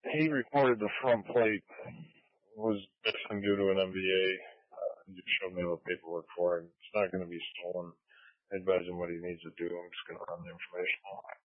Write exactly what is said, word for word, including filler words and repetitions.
he reported the front plate was missing due to an M V A. Uh, he just showed me the paperwork for it. It's not going to be stolen. I advise him what he needs to do. I'm just going to run the information.